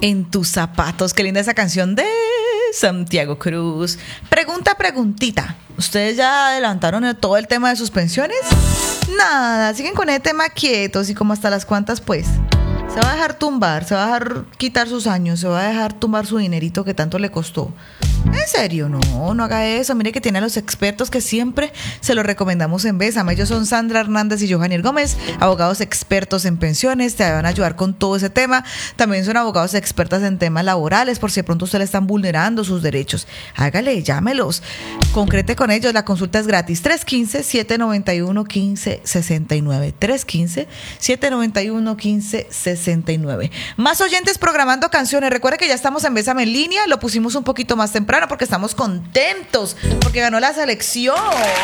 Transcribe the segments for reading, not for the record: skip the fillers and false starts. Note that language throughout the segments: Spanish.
en tus zapatos. Qué linda esa canción de Santiago Cruz. Preguntita. ¿Ustedes ya adelantaron todo el tema de sus pensiones? Nada, siguen con ese tema quietos y como hasta las cuantas, pues. Se va a dejar tumbar, se va a dejar quitar sus años, se va a dejar tumbar su dinerito que tanto le costó. En serio, no haga eso. Mire que tiene a los expertos que siempre se los recomendamos en Bésame. Ellos son Sandra Hernández y Johannier Gómez, abogados expertos en pensiones, te van a ayudar con todo ese tema. También son abogados expertas en temas laborales, por si de pronto usted le están vulnerando sus derechos. Hágale, llámelos, concrete con ellos. La consulta es gratis. 315-791-1569. 315-791-1569. Más oyentes programando canciones. Recuerde que ya estamos en Bésame en línea. Lo pusimos un poquito más temprano porque estamos contentos, porque ganó la selección.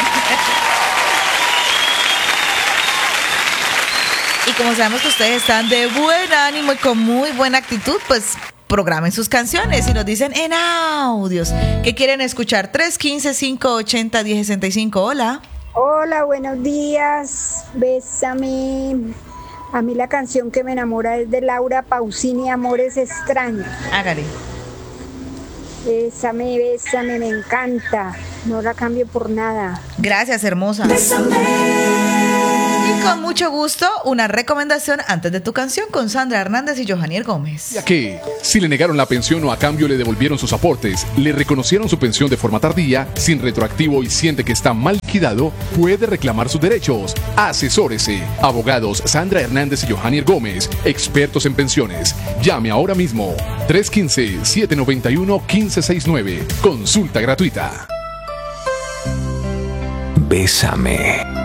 Y como sabemos que ustedes están de buen ánimo y con muy buena actitud, pues programen sus canciones y nos dicen en audios que quieren escuchar. 315-580-1065. Hola. Hola, buenos días. Bésame. A mí la canción que me enamora es de Laura Pausini, Amores Extraños. Hágale. Bésame, bésame, me encanta. No la cambio por nada. Gracias, hermosa. Bésame. Y con mucho gusto, una recomendación antes de tu canción con Sandra Hernández y Johannier Gómez. Ya que, si le negaron la pensión o a cambio le devolvieron sus aportes, le reconocieron su pensión de forma tardía, sin retroactivo y siente que está mal liquidado, puede reclamar sus derechos. Asesórese. Abogados Sandra Hernández y Johannier Gómez, expertos en pensiones. Llame ahora mismo. 315-791-1569. Consulta gratuita. Bésame.